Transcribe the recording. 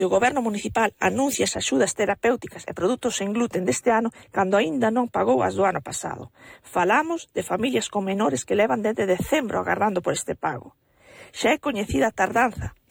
E o Goberno municipal anuncia as axudas terapéuticas e produtos sen gluten deste ano cando aínda non pagou as do ano pasado. Falamos de familias con menores que levan desde decembro agardando por este pago. Xa é coñecida a tardanza